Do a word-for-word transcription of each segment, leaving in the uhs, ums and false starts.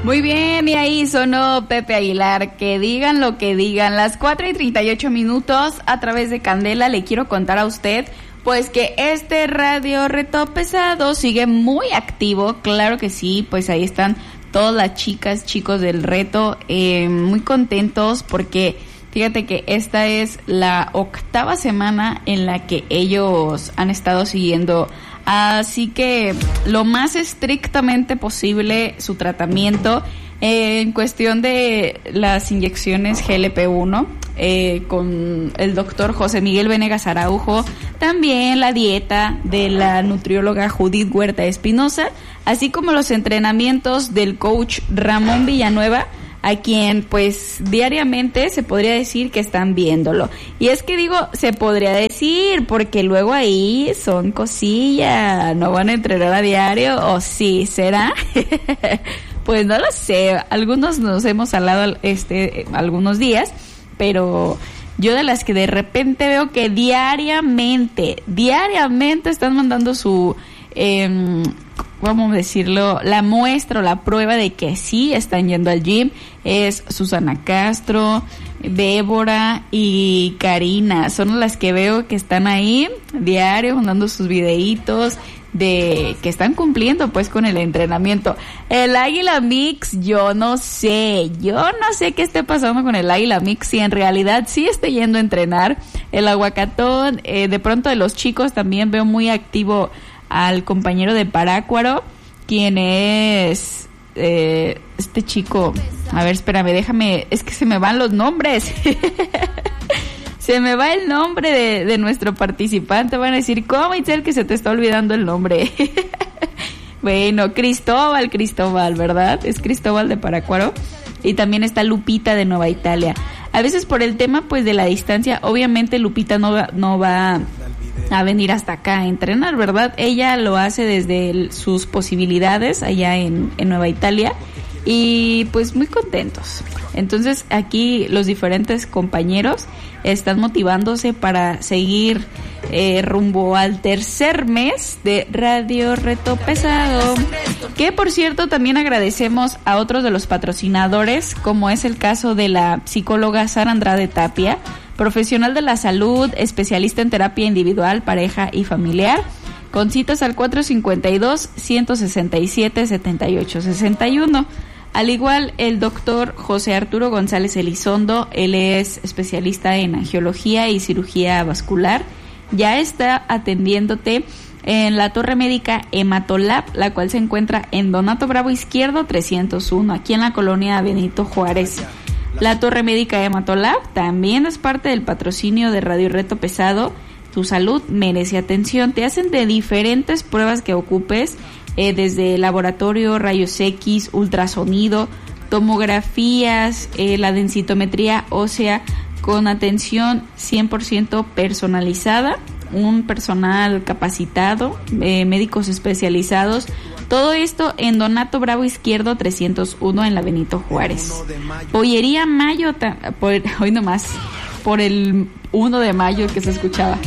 Muy bien, y ahí sonó Pepe Aguilar, que digan lo que digan. Las cuatro y treinta y ocho minutos a través de Candela le quiero contar a usted pues que este Radio Reto Pesado sigue muy activo, claro que sí, pues ahí están todas las chicas, chicos del reto, eh, muy contentos porque fíjate que esta es la octava semana en la que ellos han estado siguiendo, así que lo más estrictamente posible su tratamiento eh, en cuestión de las inyecciones G L P uno eh, con el doctor José Miguel Venegas Araujo, también la dieta de la nutrióloga Judith Huerta Espinosa, así como los entrenamientos del coach Ramón Villanueva, a quien pues diariamente se podría decir que están viéndolo. Y es que digo, se podría decir, porque luego ahí son cosillas, no van a entrenar a diario, o sí, ¿será? Pues no lo sé, algunos nos hemos hablado este algunos días, pero yo de las que de repente veo que diariamente, diariamente están mandando su, eh, vamos a decirlo, la muestra o la prueba de que sí están yendo al gym, es Susana Castro, Débora y Karina, son las que veo que están ahí diario mandando sus videitos de que están cumpliendo pues con el entrenamiento. El Águila Mix, yo no sé, yo no sé qué esté pasando con el Águila Mix, si en realidad sí esté yendo a entrenar. El Aguacatón, eh, de pronto de los chicos también veo muy activo al compañero de Parácuaro, quien es eh, este chico, a ver, espérame, déjame, es que se me van los nombres. Se me va el nombre de, de nuestro participante. Van a decir, ¿cómo, Itzel, que se te está olvidando el nombre? Bueno, Cristóbal, Cristóbal, ¿verdad? Es Cristóbal de Parácuaro. Y también está Lupita de Nueva Italia. A veces por el tema, pues, de la distancia, obviamente Lupita no va, no va a venir hasta acá a entrenar, ¿verdad? Ella lo hace desde el, sus posibilidades allá en, en Nueva Italia. Y pues muy contentos. Entonces aquí los diferentes compañeros están motivándose para seguir eh, rumbo al tercer mes de Radio Reto Pesado, que por cierto también agradecemos a otros de los patrocinadores, como es el caso de la psicóloga Sara Andrade Tapia, profesional de la salud, especialista en terapia individual, pareja y familiar, con citas al cuatro cinco dos, uno seis siete, siete ocho seis uno. Al igual, el doctor José Arturo González Elizondo, él es especialista en angiología y cirugía vascular, ya está atendiéndote en la Torre Médica Hematolab, la cual se encuentra en Donato Bravo Izquierdo trescientos uno, aquí en la colonia Benito Juárez. La Torre Médica Hematolab también es parte del patrocinio de Radio Reto Pesado. Tu salud merece atención. Te hacen de diferentes pruebas que ocupes, eh, desde laboratorio, rayos X, ultrasonido, tomografías, eh, la densitometría ósea, con atención cien por ciento personalizada, un personal capacitado, eh, médicos especializados. Todo esto en Donato Bravo Izquierdo trescientos uno en la Benito Juárez. Pollería Mayo, ta, por, hoy nomás, por el uno de mayo que se escuchaba.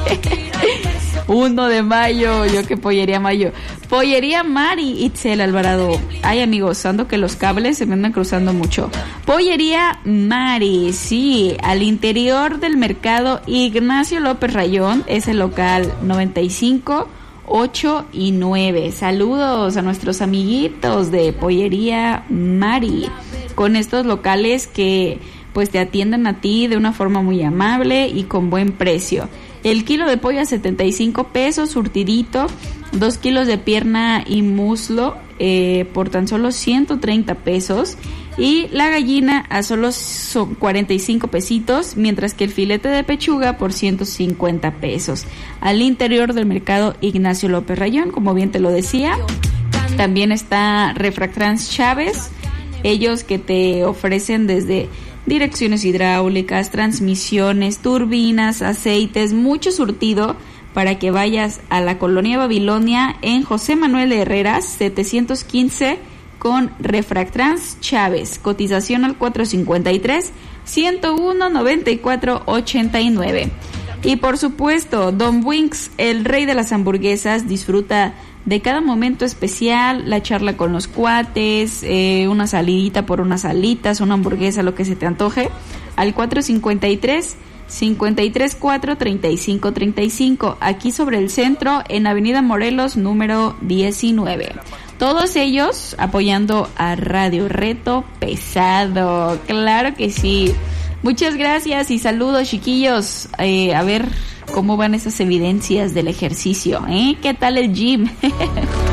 uno de mayo, yo que Pollería Mayo. Pollería Mari, Itzel Alvarado. Ay, amigos, ando que los cables se me andan cruzando mucho. Pollería Mari, sí, al interior del mercado Ignacio López Rayón, es el local noventa y cinco, ocho y nueve. Saludos a nuestros amiguitos de Pollería Mari, con estos locales que pues te atienden a ti de una forma muy amable y con buen precio. El kilo de pollo a setenta y cinco pesos, surtidito, dos kilos de pierna y muslo eh, por tan solo ciento treinta pesos, y la gallina a solo son cuarenta y cinco pesitos, mientras que el filete de pechuga por ciento cincuenta pesos. Al interior del mercado Ignacio López Rayón, como bien te lo decía, también está Refractrans Chávez, ellos que te ofrecen desde direcciones hidráulicas, transmisiones, turbinas, aceites, mucho surtido para que vayas a la colonia Babilonia en José Manuel de Herreras setecientos quince con Refractrans Chávez. Cotización al cuatro cinco tres, ciento uno, noventa y cuatro, ochenta y nueve. Y por supuesto, Don Winks, el rey de las hamburguesas, disfruta de cada momento especial, la charla con los cuates, eh, una salidita por unas alitas, una hamburguesa, lo que se te antoje, al cuatro cinco tres, cinco tres cuatro, tres cinco tres cinco, aquí sobre el centro, en Avenida Morelos, número diecinueve. Todos ellos apoyando a Radio Reto Pesado, claro que sí. Muchas gracias y saludos, chiquillos. Eh, a ver cómo van esas evidencias del ejercicio, ¿eh? ¿Qué tal el gym?